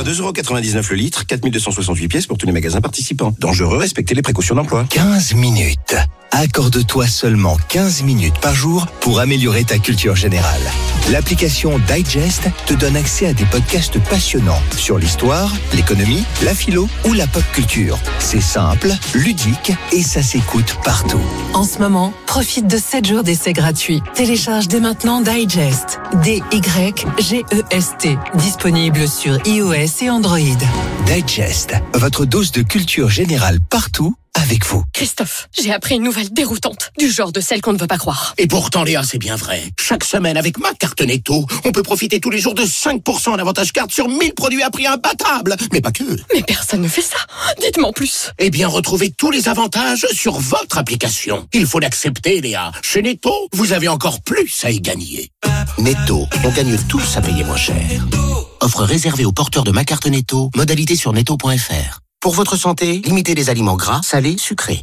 à 2,99€ le litre, 4268 pièces pour tous les magasins participants. Dangereux, respectez les précautions d'emploi. 15 minutes. Accorde-toi seulement 15 minutes par jour pour améliorer ta culture générale. L'application Digest te donne accès à des podcasts passionnants sur l'histoire, l'économie, la philo ou la pop culture. C'est simple, ludique et ça s'écoute partout. En ce moment, profite de 7 jours d'essai gratuit. Télécharge dès maintenant Digest. D-Y-G-E-S-T. Disponible sur iOS et Android. Digest, votre dose de culture générale partout avec vous. Christophe, j'ai appris une nouvelle déroutante, du genre de celle qu'on ne veut pas croire. Et pourtant, Léa, c'est bien vrai. Chaque semaine, avec ma carte Netto, on peut profiter tous les jours de 5% d'avantage carte sur 1000 produits à prix imbattable. Mais pas que. Mais personne ne fait ça. Dites-moi en plus. Eh bien, retrouvez tous les avantages sur votre application. Il faut l'accepter, Léa. Chez Netto, vous avez encore plus à y gagner. Netto, on gagne tous à payer moins cher. Offre réservée aux porteurs de ma carte Netto. Modalité sur netto.fr. Pour votre santé, limitez les aliments gras, salés, sucrés.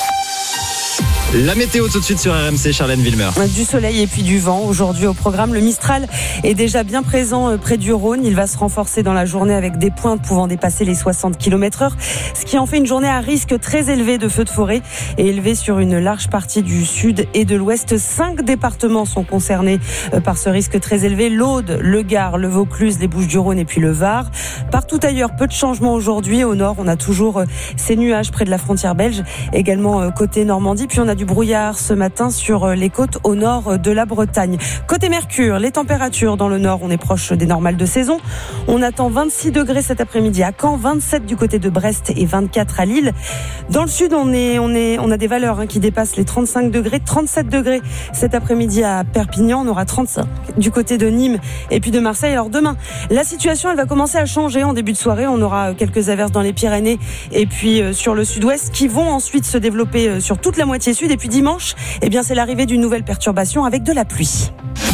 La météo tout de suite sur RMC, Charlène Villemer. Du soleil et puis du vent. Aujourd'hui au programme, le Mistral est déjà bien présent près du Rhône. Il va se renforcer dans la journée avec des pointes pouvant dépasser les 60 km/h. Ce qui en fait une journée à risque très élevé de feux de forêt et élevé sur une large partie du sud et de l'ouest. 5 départements sont concernés par ce risque très élevé. l'Aude, le Gard, le Vaucluse, les Bouches-du-Rhône et puis le Var. Partout ailleurs, peu de changements aujourd'hui. Au nord, on a toujours ces nuages près de la frontière belge. Également côté Normandie. Puis on a du brouillard ce matin sur les côtes au nord de la Bretagne. Côté Mercure, les températures dans le nord, on est proche des normales de saison. On attend 26 degrés cet après-midi à Caen, 27 du côté de Brest et 24 à Lille. Dans le sud, on a des valeurs qui dépassent les 35 degrés, 37 degrés cet après-midi à Perpignan. On aura 35 du côté de Nîmes et puis de Marseille. Alors demain, la situation, elle va commencer à changer en début de soirée. On aura quelques averses dans les Pyrénées et puis sur le sud-ouest qui vont ensuite se développer sur toute la moitié sud. Et puis dimanche, c'est l'arrivée d'une nouvelle perturbation avec de la pluie.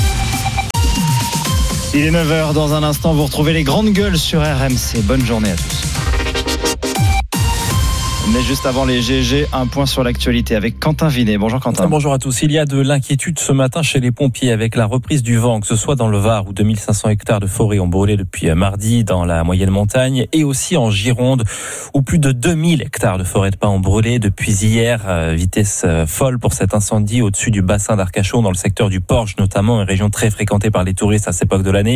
Il est 9h, dans un instant, vous retrouvez les grandes gueules sur RMC. Bonne journée à tous. Mais juste avant les GG, un point sur l'actualité avec Quentin Vinet. Bonjour Quentin. Bonjour à tous. Il y a de l'inquiétude ce matin chez les pompiers avec la reprise du vent, que ce soit dans le Var où 2500 hectares de forêt ont brûlé depuis mardi dans la moyenne montagne et aussi en Gironde où plus de 2000 hectares de forêt de pins ont brûlé depuis hier. Vitesse folle pour cet incendie au-dessus du bassin d'Arcachon dans le secteur du Porche notamment, une région très fréquentée par les touristes à cette époque de l'année.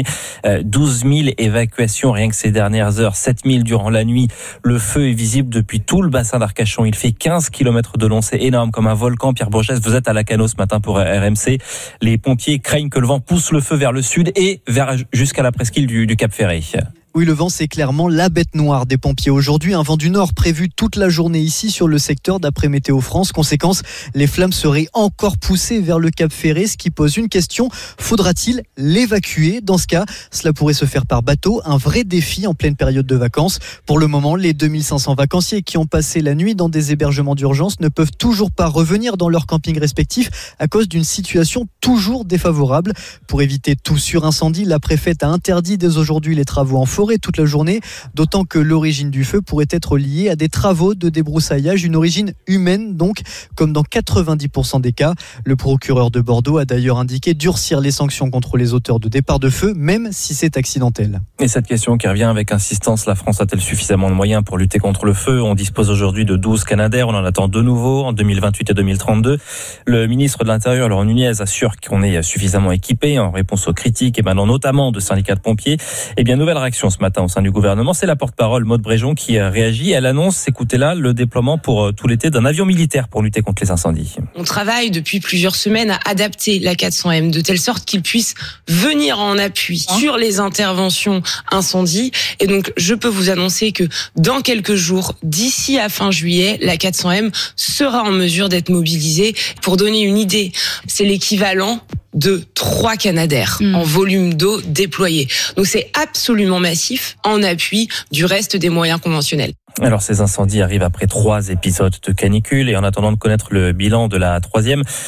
12 000 évacuations rien que ces dernières heures, 7 000 durant la nuit. Le feu est visible depuis tout le bassin d'Arcachon. Il fait 15 km de long, c'est énorme comme un volcan. Pierre Bourgès, vous êtes à Lacanau ce matin pour RMC. Les pompiers craignent que le vent pousse le feu vers le sud et jusqu'à la presqu'île du Cap Ferré. Oui, le vent, c'est clairement la bête noire des pompiers aujourd'hui. Un vent du nord prévu toute la journée ici sur le secteur d'après Météo France. Conséquence, les flammes seraient encore poussées vers le Cap Ferré, ce qui pose une question. Faudra-t-il l'évacuer? Dans ce cas, cela pourrait se faire par bateau. Un vrai défi en pleine période de vacances. Pour le moment, les 2500 vacanciers qui ont passé la nuit dans des hébergements d'urgence ne peuvent toujours pas revenir dans leur camping respectif à cause d'une situation toujours défavorable. Pour éviter tout surincendie, la préfète a interdit dès aujourd'hui les travaux en forêt toute la journée, d'autant que l'origine du feu pourrait être liée à des travaux de débroussaillage, une origine humaine donc, comme dans 90% des cas. Le procureur de Bordeaux a d'ailleurs indiqué durcir les sanctions contre les auteurs de départ de feu, même si c'est accidentel. Et cette question qui revient avec insistance, la France a-t-elle suffisamment de moyens pour lutter contre le feu? On dispose aujourd'hui de 12 Canadair, on en attend 2 nouveaux en 2028 et 2032. Le ministre de l'Intérieur, Laurent Nunez, assure qu'on est suffisamment équipé en réponse aux critiques émanant notamment de syndicats de pompiers. Eh bien, nouvelle réaction ce matin au sein du gouvernement, c'est la porte-parole Maude Bréjon qui réagit. Elle annonce, écoutez-là, le déploiement pour tout l'été d'un avion militaire pour lutter contre les incendies. On travaille depuis plusieurs semaines à adapter la 400M de telle sorte qu'il puisse venir en appui sur les interventions incendies. Et donc, je peux vous annoncer que dans quelques jours, d'ici à fin juillet, la 400M sera en mesure d'être mobilisée. Pour donner une idée, c'est l'équivalent de 3 Canadair en volume d'eau déployé. Donc c'est absolument massif en appui du reste des moyens conventionnels. Alors ces incendies arrivent après 3 épisodes de canicule et en attendant de connaître le bilan de la 3e,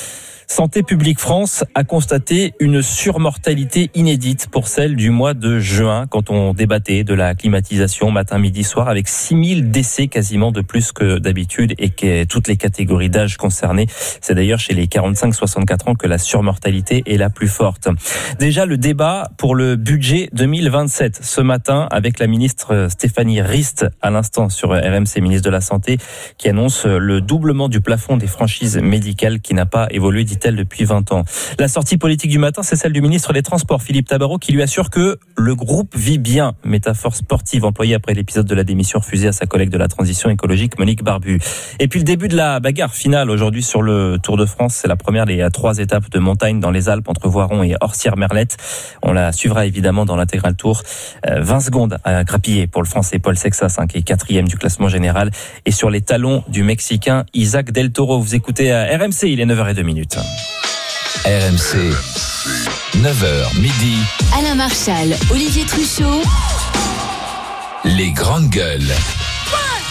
Santé publique France a constaté une surmortalité inédite pour celle du mois de juin, quand on débattait de la climatisation matin, midi, soir, avec 6000 décès quasiment de plus que d'habitude et que toutes les catégories d'âge concernées. C'est d'ailleurs chez les 45-64 ans que la surmortalité est la plus forte. Déjà le débat pour le budget 2027 ce matin avec la ministre Stéphanie Rist à l'instant sur RMC, ministre de la Santé, qui annonce le doublement du plafond des franchises médicales qui n'a pas évolué, dit-elle, depuis 20 ans. La sortie politique du matin, c'est celle du ministre des Transports, Philippe Tabarot, qui lui assure que le groupe vit bien, métaphore sportive employée après l'épisode de la démission refusée à sa collègue de la transition écologique, Monique Barbu. Et puis le début de la bagarre finale aujourd'hui sur le Tour de France, c'est la première des 3 étapes de montagne dans les Alpes entre Voiron et Orsières-Merlette. On la suivra évidemment dans l'intégral tour. 20 secondes à grappiller pour le Français Paul Sexas, qui est 4e du classement général, et sur les talons du Mexicain Isaac Del Toro. Vous écoutez à RMC, il est 9h02. RMC, 9h midi. Alain Marchal, Olivier Truchot. Les grandes gueules.